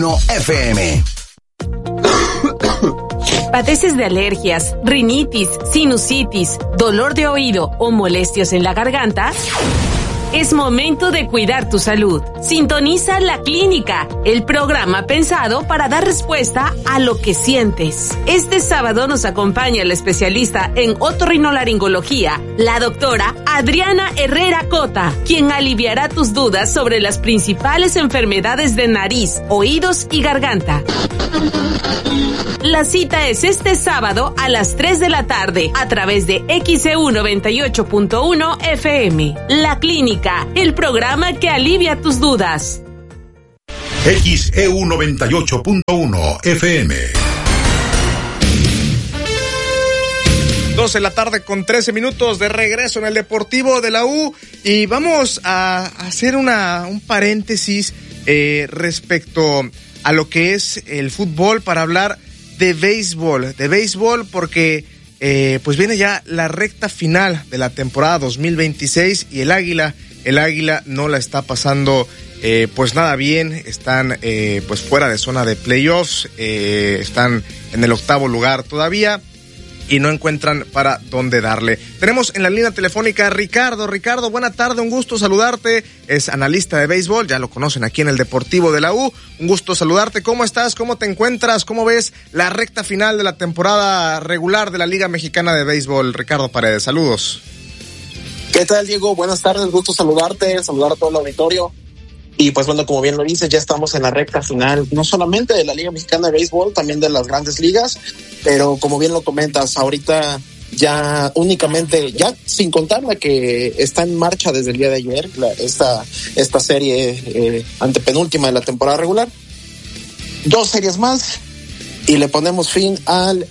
91.1 FM. ¿Padeces de alergias, rinitis, sinusitis, dolor de oído o molestias en la garganta? Es momento de cuidar tu salud. Sintoniza La Clínica, el programa pensado para dar respuesta a lo que sientes. Este sábado nos acompaña la especialista en otorrinolaringología, la doctora Adriana Herrera Cota, quien aliviará tus dudas sobre las principales enfermedades de nariz, oídos y garganta. La cita es este sábado a las 3 de la tarde a través de XEU 98.1 FM. La Clínica, el programa que alivia tus dudas. XEU 98.1 FM. 12 de la tarde con 13 minutos de regreso en el Deportivo de la U y vamos a hacer un paréntesis respecto a lo que es el fútbol para hablar de béisbol porque pues viene ya la recta final de la temporada 2026 y el Águila no la está pasando pues nada bien, están pues fuera de zona de playoffs, están en el 8º lugar todavía y no encuentran para dónde darle. Tenemos en la línea telefónica a Ricardo, buena tarde, un gusto saludarte, es analista de béisbol, ya lo conocen aquí en el Deportivo de la U, un gusto saludarte, ¿cómo estás? ¿Cómo te encuentras? ¿Cómo ves la recta final de la temporada regular de la Liga Mexicana de Béisbol? Ricardo Paredes, saludos. ¿Qué tal, Diego? Buenas tardes, gusto saludarte, saludar a todo el auditorio. Y pues bueno, como bien lo dices, ya estamos en la recta final, no solamente de la Liga Mexicana de Béisbol, también de las grandes ligas, pero como bien lo comentas, ahorita ya únicamente, ya sin contar la que está en marcha desde el día de ayer, esta serie antepenúltima de la temporada regular, 2 series más y le ponemos fin al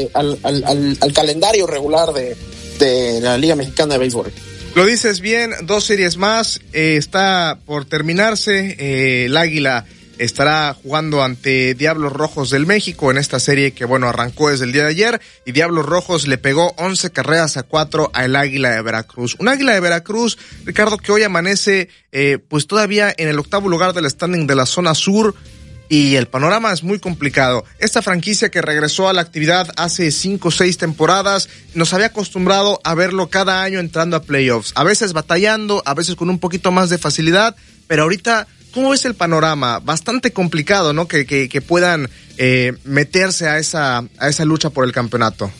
calendario regular de la Liga Mexicana de Béisbol. Lo dices bien, 2 series más, está por terminarse, el Águila estará jugando ante Diablos Rojos del México en esta serie que bueno arrancó desde el día de ayer y Diablos Rojos le pegó 11-4 al Águila de Veracruz. Un Águila de Veracruz, Ricardo, que hoy amanece pues todavía en el 8º lugar del standing de la zona sur. Y el panorama es muy complicado. Esta franquicia que regresó a la actividad hace 5 o 6 temporadas, nos había acostumbrado a verlo cada año entrando a playoffs. A veces batallando, a veces con un poquito más de facilidad, pero ahorita, ¿cómo ves el panorama? Bastante complicado, ¿no? Que puedan meterse a esa lucha por el campeonato.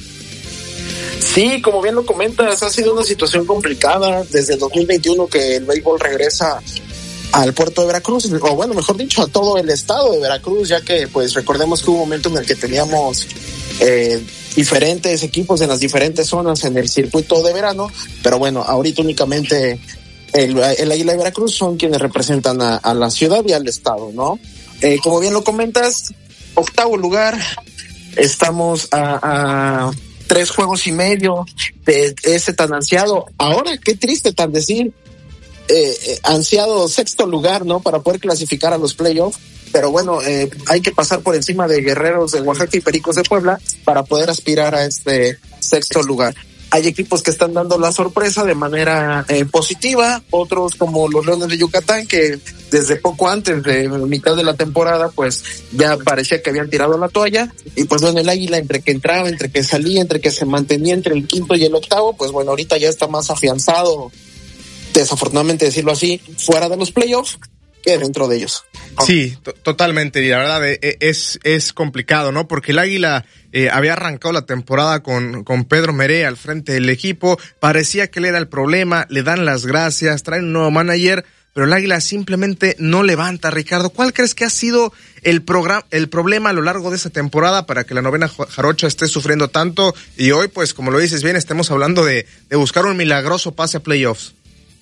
Sí, como bien lo comentas, ha sido una situación complicada desde el 2021 que el béisbol regresa al puerto de Veracruz, o bueno, mejor dicho, a todo el estado de Veracruz, ya que pues recordemos que hubo un momento en el que teníamos diferentes equipos en las diferentes zonas en el circuito de verano, pero bueno, ahorita únicamente el Águila de Veracruz son quienes representan a la ciudad y al estado, ¿no? Como bien lo comentas, 8º lugar, estamos a 3 juegos y medio de ese tan ansiado, ahora qué triste tan decir, ansiado 6º lugar, ¿no? Para poder clasificar a los playoffs, pero bueno, hay que pasar por encima de Guerreros de Oaxaca y Pericos de Puebla para poder aspirar a este 6º lugar. Hay equipos que están dando la sorpresa de manera positiva, otros como los Leones de Yucatán, que desde poco antes de mitad de la temporada, pues ya parecía que habían tirado la toalla, y pues bueno, el Águila entre que entraba, entre que salía, entre que se mantenía entre el 5º y el 8º, pues bueno, ahorita ya está más afianzado, desafortunadamente decirlo así, fuera de los playoffs que dentro de ellos. Sí, totalmente, y la verdad es complicado, ¿no? Porque el Águila había arrancado la temporada con Pedro Meré al frente del equipo, parecía que él era el problema, le dan las gracias, traen un nuevo manager, pero el Águila simplemente no levanta. Ricardo, ¿cuál crees que ha sido el problema a lo largo de esa temporada para que la novena jarocha esté sufriendo tanto y hoy, pues como lo dices bien, estemos hablando de buscar un milagroso pase a playoffs?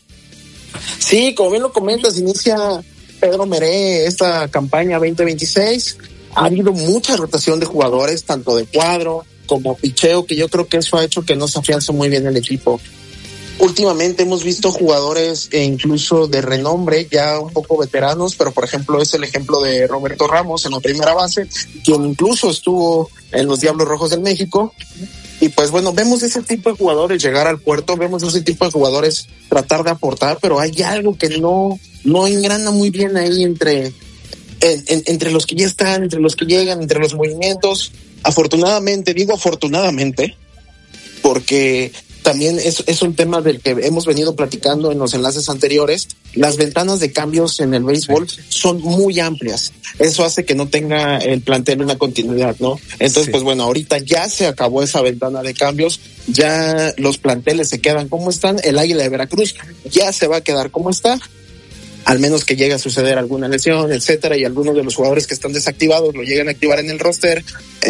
Sí, como bien lo comentas, inicia Pedro Meré esta campaña 2026. Ha habido mucha rotación de jugadores, tanto de cuadro como picheo, que yo creo que eso ha hecho que no se afiance muy bien el equipo. Últimamente hemos visto jugadores incluso de renombre, ya un poco veteranos, pero por ejemplo es el ejemplo de Roberto Ramos en la primera base, quien incluso estuvo en los Diablos Rojos del México. Y pues bueno, vemos ese tipo de jugadores llegar al puerto, vemos ese tipo de jugadores tratar de aportar, pero hay algo que no engrana muy bien ahí entre entre los que ya están, entre los que llegan, entre los movimientos. Afortunadamente, digo afortunadamente, porque también es un tema del que hemos venido platicando en los enlaces anteriores. Las ventanas de cambios en el béisbol son muy amplias. Eso hace que no tenga el plantel una continuidad, ¿no? Entonces, pues bueno, ahorita ya se acabó esa ventana de cambios. Ya los planteles se quedan como están. El Águila de Veracruz ya se va a quedar como está, al menos que llegue a suceder alguna lesión, etcétera, y algunos de los jugadores que están desactivados lo lleguen a activar en el roster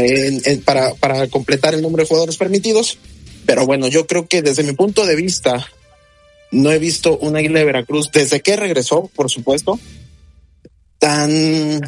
para completar el número de jugadores permitidos. Pero bueno, yo creo que desde mi punto de vista no he visto un Águila de Veracruz desde que regresó, por supuesto, tan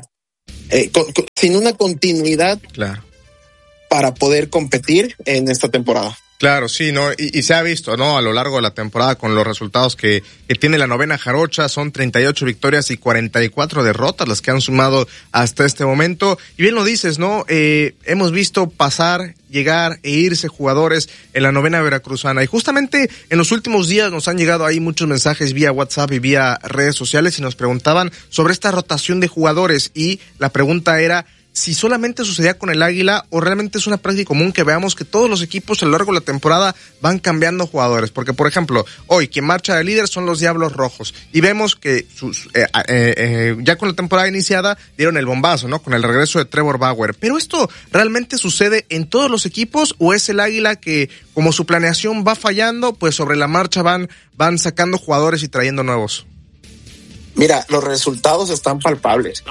sin una continuidad, claro, para poder competir en esta temporada. Claro, sí, ¿no? Y se ha visto, ¿no? A lo largo de la temporada con los resultados que tiene la novena jarocha, son 38 victorias y 44 derrotas las que han sumado hasta este momento. Y bien lo dices, ¿no? Hemos visto pasar, llegar e irse jugadores en la novena veracruzana. Y justamente en los últimos días nos han llegado ahí muchos mensajes vía WhatsApp y vía redes sociales y nos preguntaban sobre esta rotación de jugadores. Y la pregunta era si solamente sucedía con el Águila o realmente es una práctica común que veamos que todos los equipos a lo largo de la temporada van cambiando jugadores. Porque, por ejemplo, hoy quien marcha de líder son los Diablos Rojos y vemos que ya con la temporada iniciada dieron el bombazo, ¿no? Con el regreso de Trevor Bauer. ¿Pero esto realmente sucede en todos los equipos o es el Águila que, como su planeación va fallando, pues sobre la marcha van sacando jugadores y trayendo nuevos? Mira, los resultados están palpables.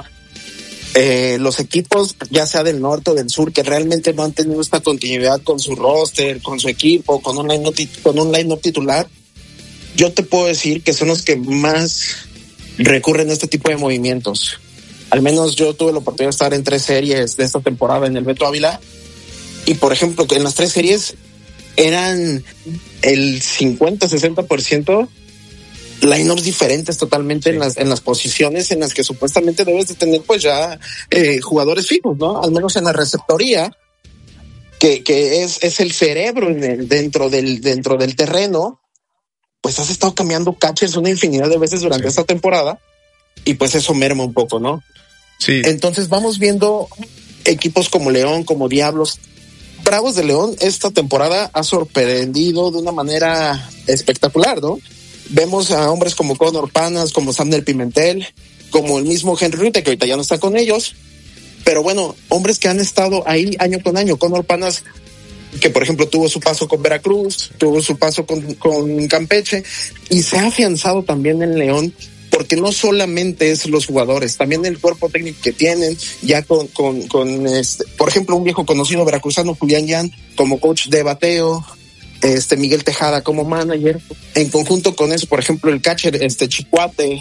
Los equipos, ya sea del norte o del sur, que realmente no han tenido esta continuidad con su roster, con su equipo, con un line-up titular, yo te puedo decir que son los que más recurren a este tipo de movimientos. Al menos yo tuve la oportunidad de estar en 3 series de esta temporada en el Beto Ávila, y por ejemplo, en las 3 series eran el 50-60% line-ups diferentes totalmente, sí, en las posiciones en las que supuestamente debes de tener pues ya jugadores fijos, ¿no? Al menos en la receptoría, que es el cerebro dentro del terreno. Pues has estado cambiando catchers una infinidad de veces durante esta temporada y pues eso merma un poco, ¿no? Sí. Entonces vamos viendo equipos como León, como Diablos. Bravos de León esta temporada ha sorprendido de una manera espectacular, ¿no? Vemos a hombres como Conor Panas, como Samner Pimentel, como el mismo Henry Rute, que ahorita ya no está con ellos. Pero bueno, hombres que han estado ahí año con año. Conor Panas, que por ejemplo tuvo su paso con Veracruz, tuvo su paso con Campeche, y se ha afianzado también en León, porque no solamente es los jugadores, también el cuerpo técnico que tienen, ya con por ejemplo, un viejo conocido veracruzano, Julián Yan, como coach de bateo, Miguel Tejada como manager, en conjunto con eso, por ejemplo, el catcher, Chicuate,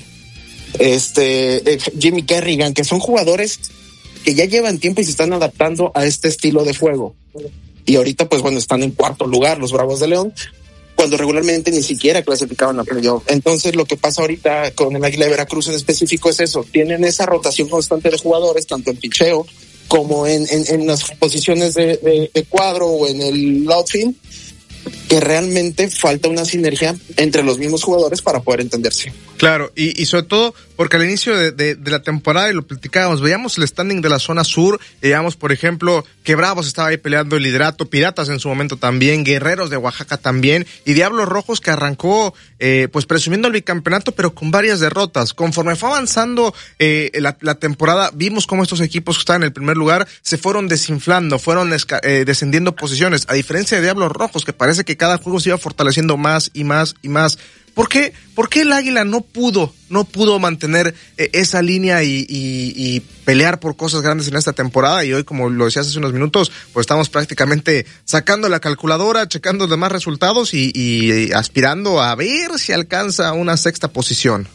Jimmy Kerrigan, que son jugadores que ya llevan tiempo y se están adaptando a este estilo de juego. Y ahorita, pues bueno, están en 4º lugar los Bravos de León, cuando regularmente ni siquiera clasificaban a playoff. Entonces, lo que pasa ahorita con el Águila de Veracruz en específico es eso, tienen esa rotación constante de jugadores, tanto en picheo como en las posiciones de cuadro o en el outfield, que realmente falta una sinergia entre los mismos jugadores para poder entenderse. Claro, y sobre todo porque al inicio de la temporada, y lo platicábamos, veíamos el standing de la zona sur, veíamos por ejemplo que Bravos estaba ahí peleando el liderato, Piratas en su momento también, Guerreros de Oaxaca también, y Diablos Rojos que arrancó pues presumiendo el bicampeonato, pero con varias derrotas. Conforme fue avanzando la temporada, vimos cómo estos equipos que estaban en el primer lugar se fueron desinflando, fueron descendiendo posiciones, a diferencia de Diablos Rojos, que parece que cada juego se iba fortaleciendo más y más y más. ¿Por qué el Águila no pudo mantener esa línea y pelear por cosas grandes en esta temporada? Y hoy, como lo decías hace unos minutos, pues estamos prácticamente sacando la calculadora, checando los demás resultados y aspirando a ver si alcanza una 6ª posición.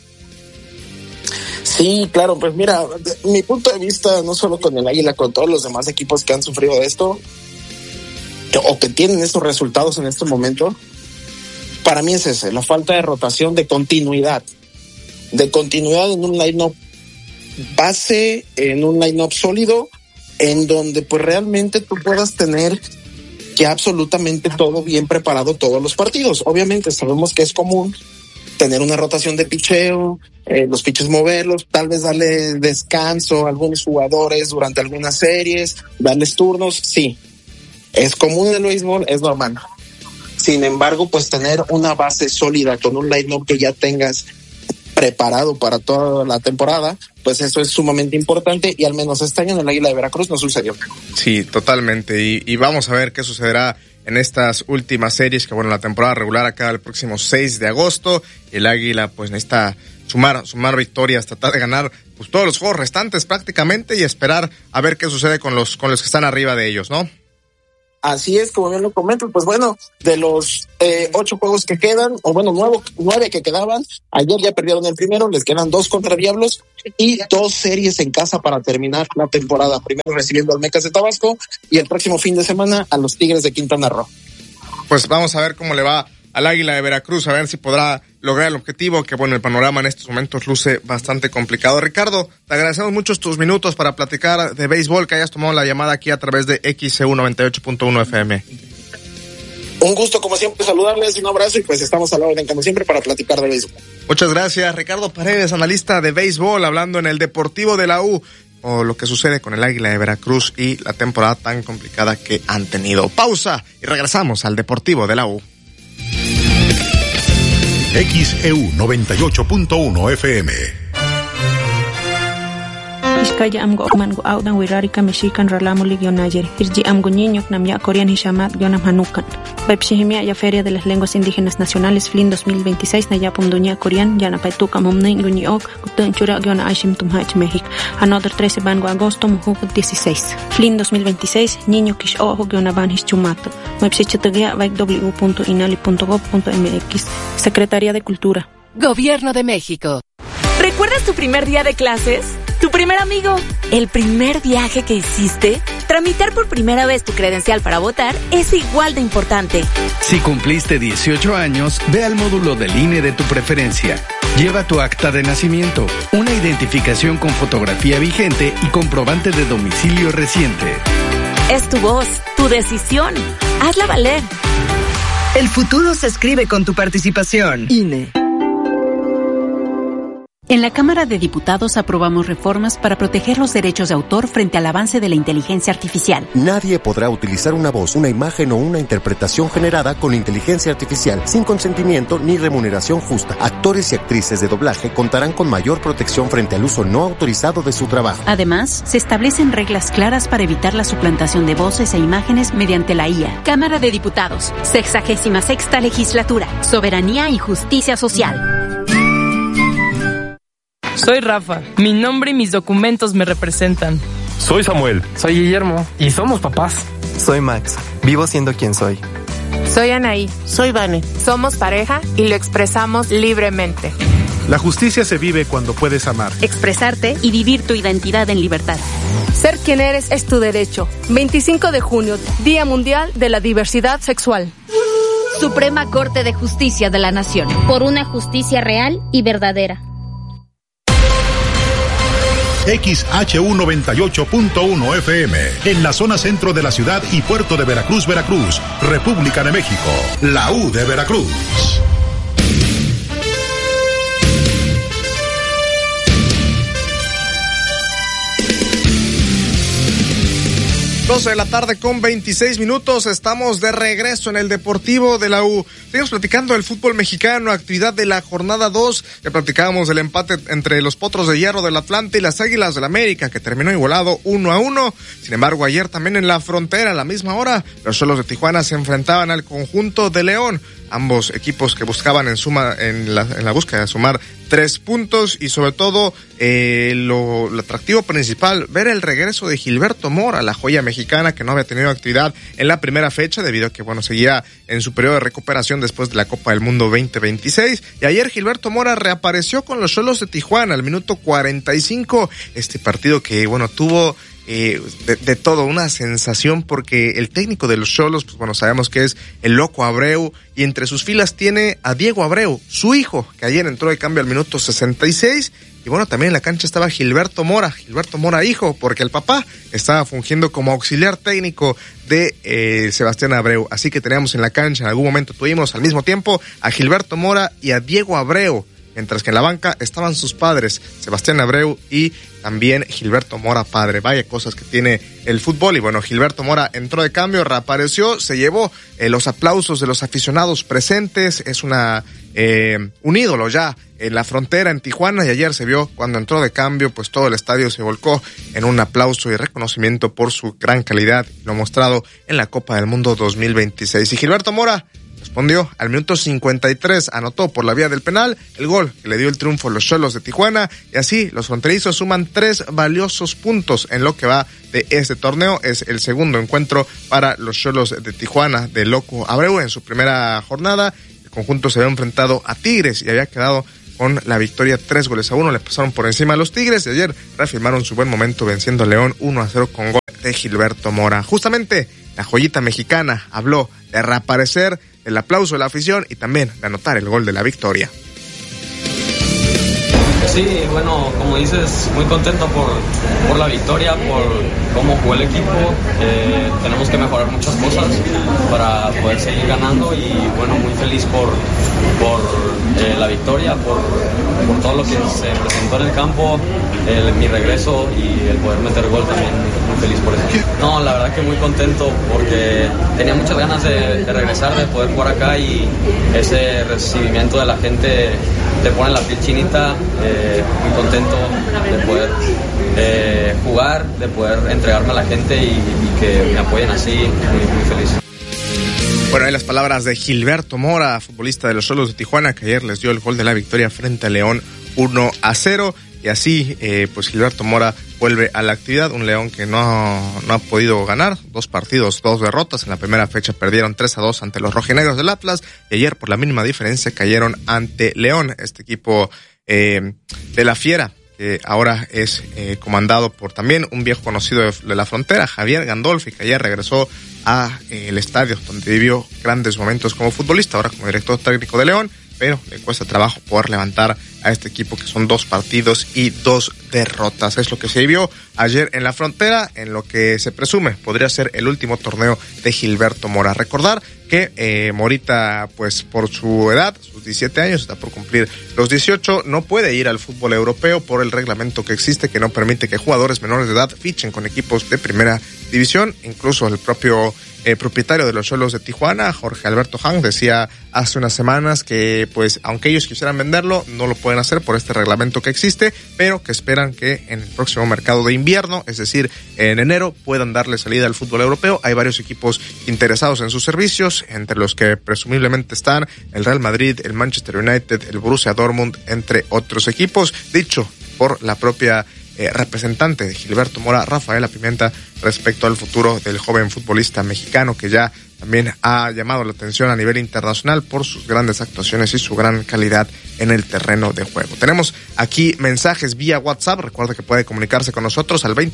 Sí, claro, pues mira, mi punto de vista, no solo con el Águila, con todos los demás equipos que han sufrido de esto, o que tienen estos resultados en este momento, para mí es ese, la falta de rotación, de continuidad en un line-up base, en un line-up sólido, en donde pues realmente tú puedas tener ya absolutamente todo bien preparado todos los partidos. Obviamente sabemos que es común tener una rotación de picheo, los pitches moverlos, tal vez darle descanso a algunos jugadores durante algunas series, darles turnos, sí. Es común en el béisbol, es normal. Sin embargo, pues tener una base sólida con un line-up que ya tengas preparado para toda la temporada, pues eso es sumamente importante, y al menos este año en el Águila de Veracruz no sucedió. Sí, totalmente, y vamos a ver qué sucederá en estas últimas series, que bueno, la temporada regular acaba el próximo 6 de agosto, el Águila pues necesita sumar victorias, tratar de ganar pues todos los juegos restantes prácticamente, y esperar a ver qué sucede con los que están arriba de ellos, ¿no? Así es, como bien lo comento, pues bueno, de los 8 juegos que quedan, o bueno, 9 que quedaban, ayer ya perdieron el primero, les quedan 2 contra Diablos y 2 series en casa para terminar la temporada. Primero recibiendo al Mecas de Tabasco y el próximo fin de semana a los Tigres de Quintana Roo. Pues vamos a ver cómo le va al Águila de Veracruz, a ver si podrá lograr el objetivo, que bueno, el panorama en estos momentos luce bastante complicado. Ricardo, te agradecemos mucho tus minutos para platicar de béisbol, que hayas tomado la llamada aquí a través de XCU 98.1 FM. Un gusto, como siempre, saludarles, un abrazo, y pues estamos a la orden, como siempre, para platicar de béisbol. Muchas gracias, Ricardo Paredes, analista de béisbol, hablando en el Deportivo de la U, o lo que sucede con el Águila de Veracruz y la temporada tan complicada que han tenido. Pausa y regresamos al Deportivo de la U. XEU 98.1 FM. Iskaya amgo man go audan wirarika mexican ralamu ligionayer. Irji amgo niño namya corean hishamat gionam hanukan. Bepshihimia ya Feria de las Lenguas Indígenas Nacionales FLIN 2026 na yapum dunia corean yana paituka momnen guniok gutun chura giona aishim tumhach México. Another 13 bango agosto mujuk 16. FLIN 2026 niño kish ojo giona ban hischumato. Mepsichetagia www.inali.gov.mx. Secretaría de Cultura. Gobierno de México. ¿Recuerdas tu primer día de clases? ¿Tu primer amigo? ¿El primer viaje que hiciste? Tramitar por primera vez tu credencial para votar es igual de importante. Si cumpliste 18 años, ve al módulo del INE de tu preferencia. Lleva tu acta de nacimiento, una identificación con fotografía vigente y comprobante de domicilio reciente. Es tu voz, tu decisión. Hazla valer. El futuro se escribe con tu participación. INE. En la Cámara de Diputados aprobamos reformas para proteger los derechos de autor frente al avance de la inteligencia artificial. Nadie podrá utilizar una voz, una imagen o una interpretación generada con inteligencia artificial sin consentimiento ni remuneración justa. Actores y actrices de doblaje contarán con mayor protección frente al uso no autorizado de su trabajo. Además, se establecen reglas claras para evitar la suplantación de voces e imágenes mediante la IA. Cámara de Diputados, 66ª Legislatura, Soberanía y Justicia Social. Soy Rafa, mi nombre y mis documentos me representan. Soy Samuel. Soy Guillermo y somos papás. Soy Max, vivo siendo quien soy. Soy Anaí. Soy Vane. Somos pareja y lo expresamos libremente. La justicia se vive cuando puedes amar, expresarte y vivir tu identidad en libertad. Ser quien eres es tu derecho. 25 de junio, Día Mundial de la Diversidad Sexual. Suprema Corte de Justicia de la Nación. Por una justicia real y verdadera. XHU 98.1 FM, en la zona centro de la ciudad y puerto de Veracruz, Veracruz, República de México, la U de Veracruz. 12 de la tarde con 26 minutos, estamos de regreso en el Deportivo de la U. Seguimos platicando del fútbol mexicano, actividad de la jornada 2. Ya platicábamos del empate entre los Potros de Hierro del Atlante y las Águilas del América, que terminó igualado 1-1. Sin embargo, ayer también en la frontera, a la misma hora, los Xolos de Tijuana se enfrentaban al conjunto de León. Ambos equipos que buscaban en la búsqueda de sumar 3 puntos y sobre todo lo atractivo principal, ver el regreso de Gilberto Mora, la joya mexicana que no había tenido actividad en la primera fecha debido a que seguía en su periodo de recuperación después de la Copa del Mundo 2026, y ayer Gilberto Mora reapareció con los Xolos de Tijuana al minuto 45, este partido que tuvo de todo, una sensación, porque el técnico de los Xolos, sabemos que es el Loco Abreu, y entre sus filas tiene a Diego Abreu, su hijo, que ayer entró de cambio al minuto 66, Y bueno, también en la cancha estaba Gilberto Mora hijo, porque el papá estaba fungiendo como auxiliar técnico de Sebastián Abreu. Así que teníamos en la cancha, en algún momento tuvimos al mismo tiempo a Gilberto Mora y a Diego Abreu, mientras que en la banca estaban sus padres, Sebastián Abreu y también Gilberto Mora padre. Vaya cosas que tiene el fútbol. Y bueno, Gilberto Mora entró de cambio, reapareció, se llevó los aplausos de los aficionados presentes. Es un ídolo ya en la frontera, en Tijuana, y ayer se vio cuando entró de cambio, pues todo el estadio se volcó en un aplauso y reconocimiento por su gran calidad, lo mostrado en la Copa del Mundo 2026. Y Gilberto Mora respondió al minuto 53, anotó por la vía del penal el gol que le dio el triunfo a los Xolos de Tijuana, y así los fronterizos suman 3 valiosos puntos en lo que va de este torneo. Es el segundo encuentro para los Xolos de Tijuana de Loco Abreu. En su primera jornada el conjunto se había enfrentado a Tigres y había quedado con la victoria 3-1, le pasaron por encima a los Tigres y ayer reafirmaron su buen momento venciendo a León 1-0 con gol de Gilberto Mora. Justamente la joyita mexicana habló de reaparecer, el aplauso de la afición y también de anotar el gol de la victoria. Sí, bueno, como dices, muy contento por la victoria, por cómo jugó el equipo. Tenemos que mejorar muchas cosas para poder seguir ganando y bueno, muy feliz por la victoria, por todo lo que se presentó en el campo, mi regreso y el poder meter gol también, muy feliz por eso. No, la verdad que muy contento porque tenía muchas ganas de regresar, de poder jugar acá y ese recibimiento de la gente te pone la piel chinita. Muy contento de poder jugar, de poder entregarme a la gente y que me apoyen así, muy feliz. Bueno, ahí las palabras de Gilberto Mora, futbolista de los Xolos de Tijuana, que ayer les dio el gol de la victoria frente a León 1-0. Y así, pues Gilberto Mora vuelve a la actividad. Un León que no ha podido ganar. 2 partidos, 2 derrotas. En la primera fecha perdieron 3-2 ante los rojinegros del Atlas. Y ayer, por la mínima diferencia, cayeron ante León. Este equipo de la Fiera, que ahora es comandado por también un viejo conocido de la frontera, Javier Gandolfi, que ayer regresó a el estadio donde vivió grandes momentos como futbolista, ahora como director técnico de León, pero le cuesta trabajo poder levantar a este equipo que son 2 partidos y 2 derrotas. Es lo que se vivió ayer en la frontera, en lo que se presume podría ser el último torneo de Gilberto Mora. Recordar que Morita, pues por su edad, sus 17 años, está por cumplir los 18, no puede ir al fútbol europeo por el reglamento que existe, que no permite que jugadores menores de edad fichen con equipos de primera división. Incluso el propio propietario de los Xolos de Tijuana, Jorge Alberto Hang, decía hace unas semanas que pues aunque ellos quisieran venderlo, no lo pueden hacer por este reglamento que existe, pero que esperan que en el próximo mercado de invierno, es decir, en enero, puedan darle salida al fútbol europeo. Hay varios equipos interesados en sus servicios, entre los que presumiblemente están el Real Madrid, el Manchester United, el Borussia Dortmund, entre otros equipos, dicho por la propia representante de Gilberto Mora, Rafaela Pimienta, respecto al futuro del joven futbolista mexicano que ya también ha llamado la atención a nivel internacional por sus grandes actuaciones y su gran calidad en el terreno de juego. Tenemos aquí mensajes vía WhatsApp. Recuerda que puede comunicarse con nosotros al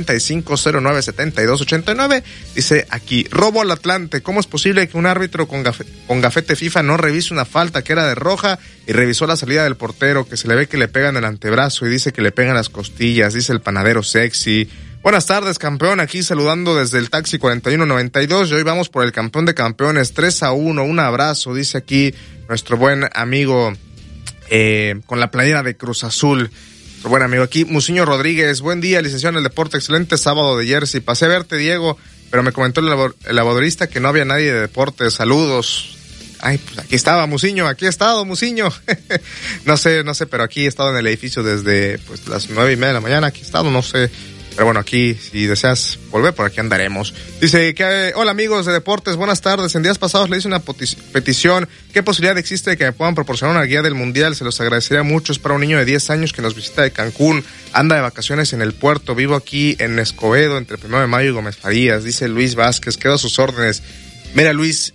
2295-097289. Dice aquí, robo al Atlante. ¿Cómo es posible que un árbitro con gafete FIFA no revise una falta que era de roja y revisó la salida del portero, que se le ve que le pegan el antebrazo y dice que le pegan las costillas? Dice el panadero sexy. Buenas tardes, campeón, aquí saludando desde el taxi 4192 y hoy vamos por el campeón de campeones 3-1, un abrazo, dice aquí nuestro buen amigo con la playera de Cruz Azul, nuestro buen amigo aquí, Musiño Rodríguez. Buen día, licenciado en el deporte, excelente sábado de Jersey, pasé a verte, Diego, pero me comentó el elaborista que no había nadie de deporte, saludos. Ay, pues aquí estaba Musiño, aquí he estado Musiño. no sé, pero aquí he estado en el edificio desde pues las 9:30 de la mañana, aquí he estado, no sé. Pero bueno, aquí, si deseas volver, por aquí andaremos. Dice que, hola amigos de deportes, buenas tardes. En días pasados le hice una petición. ¿Qué posibilidad existe de que me puedan proporcionar una guía del mundial? Se los agradecería mucho. Es para un niño de 10 años que nos visita de Cancún. Anda de vacaciones en el puerto. Vivo aquí en Escobedo, entre 1 de Mayo y Gómez Farías. Dice Luis Vázquez, quedo a sus órdenes. Mira, Luis,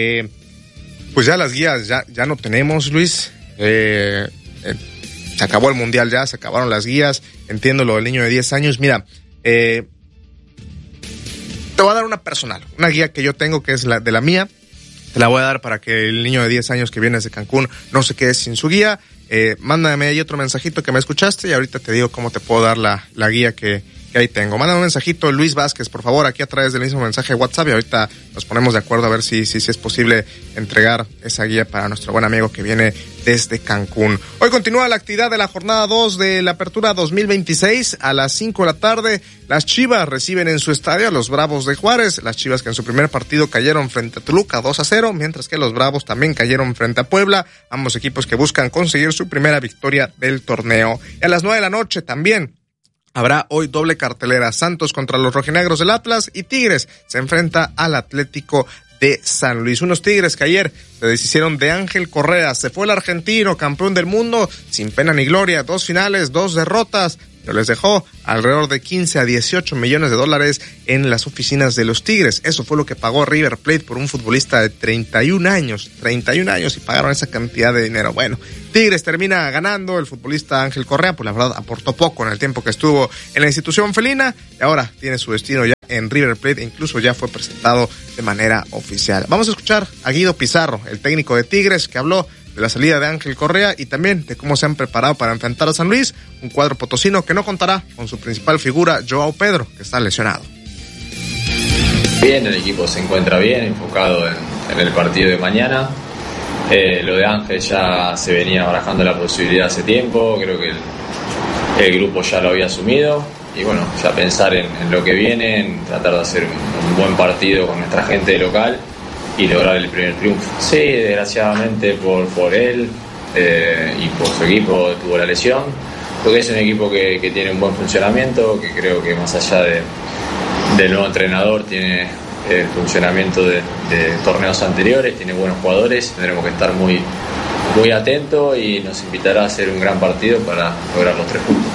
pues ya las guías ya no tenemos, Luis. Se acabó el mundial ya, se acabaron las guías, entiendo lo del niño de 10 años. Mira, te voy a dar una personal, una guía que yo tengo que es la de la mía, te la voy a dar para que el niño de 10 años que viene desde Cancún no se quede sin su guía. mándame ahí otro mensajito que me escuchaste y ahorita te digo cómo te puedo dar la guía que ahí tengo. Mándame un mensajito, Luis Vázquez, por favor, aquí a través del mismo mensaje de WhatsApp y ahorita nos ponemos de acuerdo a ver si es posible entregar esa guía para nuestro buen amigo que viene desde Cancún. Hoy continúa la actividad de la jornada 2 de la Apertura 2026 a las 5 de la tarde. Las Chivas reciben en su estadio a los Bravos de Juárez. Las Chivas que en su primer partido cayeron frente a Toluca 2-0, mientras que los Bravos también cayeron frente a Puebla. Ambos equipos que buscan conseguir su primera victoria del torneo. Y a las 9 de la noche también habrá hoy doble cartelera. Santos contra los rojinegros del Atlas y Tigres se enfrenta al Atlético de San Luis. Unos Tigres que ayer se deshicieron de Ángel Correa. Se fue el argentino, campeón del mundo, sin pena ni gloria. 2 finales, 2 derrotas, pero les dejó alrededor de 15 a 18 millones de dólares en las oficinas de los Tigres. Eso fue lo que pagó River Plate por un futbolista de 31 años y pagaron esa cantidad de dinero. Bueno, Tigres termina ganando. El futbolista Ángel Correa, pues la verdad aportó poco en el tiempo que estuvo en la institución felina y ahora tiene su destino ya en River Plate e incluso ya fue presentado de manera oficial. Vamos a escuchar a Guido Pizarro, el técnico de Tigres, que habló de la salida de Ángel Correa y también de cómo se han preparado para enfrentar a San Luis, un cuadro potosino que no contará con su principal figura, Joao Pedro, que está lesionado. Bien, el equipo se encuentra bien, enfocado en el partido de mañana. Lo de Ángel ya se venía barajando la posibilidad hace tiempo, creo que el grupo ya lo había asumido y bueno, ya pensar en lo que viene, en tratar de hacer un buen partido con nuestra gente local y lograr el primer triunfo. Sí, desgraciadamente por él y por su equipo tuvo la lesión, porque es un equipo que tiene un buen funcionamiento, que creo que más allá del nuevo entrenador tiene el funcionamiento de torneos anteriores, tiene buenos jugadores, tendremos que estar muy, muy atentos y nos invitará a hacer un gran partido para lograr los 3 puntos.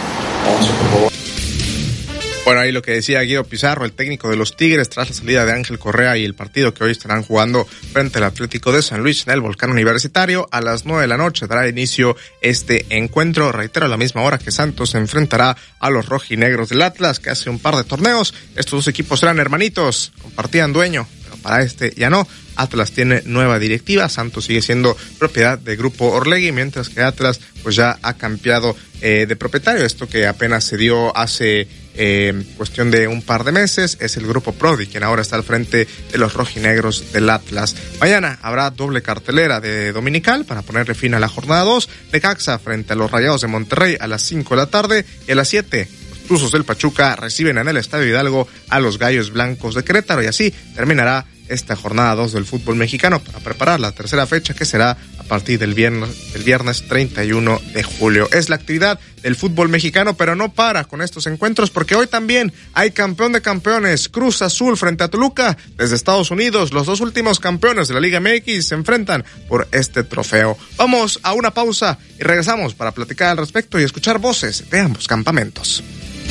Bueno, ahí lo que decía Guido Pizarro, el técnico de los Tigres, tras la salida de Ángel Correa y el partido que hoy estarán jugando frente al Atlético de San Luis en el Volcán Universitario. A las 9 de la noche dará inicio este encuentro, reitero, a la misma hora que Santos se enfrentará a los rojinegros del Atlas, que hace un par de torneos estos dos equipos eran hermanitos, compartían dueño, pero para este ya no. Atlas tiene nueva directiva, Santos sigue siendo propiedad de Grupo Orlegui, mientras que Atlas pues ya ha cambiado de propietario. Esto que apenas se dio hace cuestión de un par de meses, es el Grupo Prodi, quien ahora está al frente de los rojinegros del Atlas. Mañana habrá doble cartelera de dominical para ponerle fin a la jornada 2, Necaxa frente a los Rayados de Monterrey a las 5 de la tarde y a las 7 los Tuzos del Pachuca reciben en el Estadio Hidalgo a los Gallos Blancos de Querétaro y así terminará esta jornada 2 del fútbol mexicano para preparar la tercera fecha que será a partir del viernes 31 de julio. Es la actividad del fútbol mexicano, pero no para con estos encuentros porque hoy también hay campeón de campeones, Cruz Azul frente a Toluca desde Estados Unidos. Los dos últimos campeones de la Liga MX se enfrentan por este trofeo. Vamos a una pausa y regresamos para platicar al respecto y escuchar voces de ambos campamentos.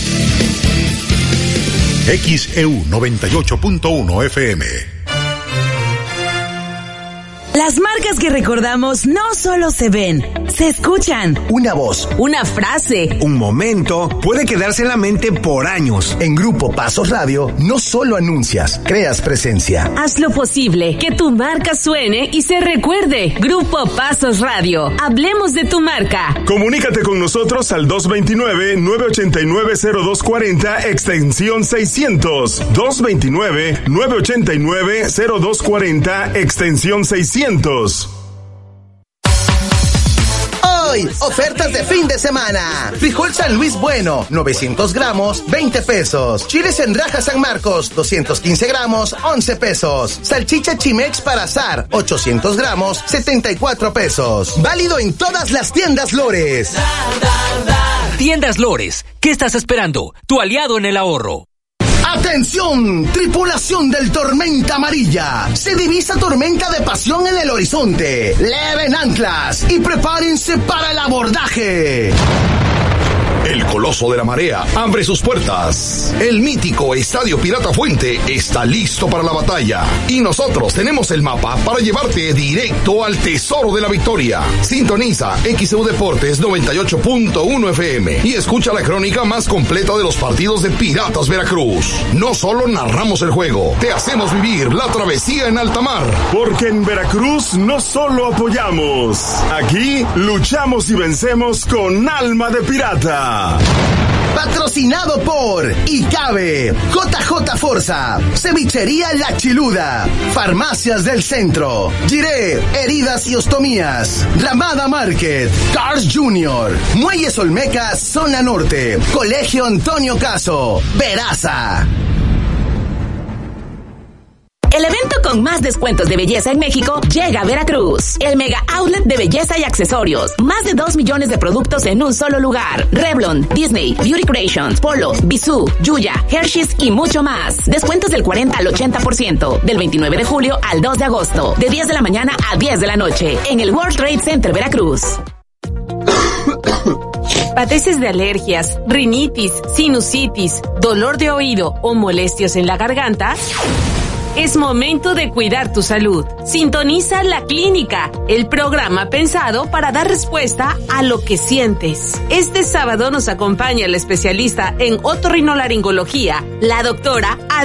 XEU 98.1 FM. Las marcas que recordamos no solo se ven, se escuchan. Una voz, una frase, un momento puede quedarse en la mente por años. En Grupo Pasos Radio no solo anuncias, creas presencia. Haz lo posible, que tu marca suene y se recuerde. Grupo Pasos Radio. Hablemos de tu marca. Comunícate con nosotros al 229-989-0240 extensión 600. 229-989-0240 extensión 600. Hoy, ofertas de fin de semana. Frijol San Luis Bueno, 900 gramos, 20 pesos. Chiles en raja San Marcos, 215 gramos, 11 pesos. Salchicha Chimex para asar, 800 gramos, 74 pesos. Válido en todas las tiendas Lores. Tiendas Lores, ¿qué estás esperando? Tu aliado en el ahorro. ¡Atención! Tripulación del Tormenta Amarilla. Se divisa tormenta de pasión en el horizonte. Leven anclas y prepárense para el abordaje. El Coloso de la Marea abre sus puertas. El mítico Estadio Pirata Fuente está listo para la batalla. Y nosotros tenemos el mapa para llevarte directo al tesoro de la victoria. Sintoniza XEU Deportes 98.1 FM y escucha la crónica más completa de los partidos de Piratas Veracruz. No solo narramos el juego, te hacemos vivir la travesía en alta mar. Porque en Veracruz no solo apoyamos, aquí luchamos y vencemos con alma de pirata. Patrocinado por ICABE, JJ Forza, Cevichería La Chiluda, Farmacias del Centro, Giré, Heridas y Ostomías, Ramada Market, Cars Junior, Muelles Olmecas, Zona Norte, Colegio Antonio Caso, Veraza. El evento con más descuentos de belleza en México llega a Veracruz. El Mega Outlet de Belleza y Accesorios. Más de 2 millones de productos en un solo lugar. Revlon, Disney, Beauty Creations, Polo, Bisú, Yuya, Hershey's y mucho más. Descuentos del 40 al 80%. Del 29 de julio al 2 de agosto. De 10 de la mañana a 10 de la noche. En el World Trade Center Veracruz. ¿Padeces de alergias, rinitis, sinusitis, dolor de oído o molestias en la garganta? Es momento de cuidar tu salud. Sintoniza La Clínica, el programa pensado para dar respuesta a lo que sientes. Este sábado nos acompaña la especialista en otorrinolaringología, la doctora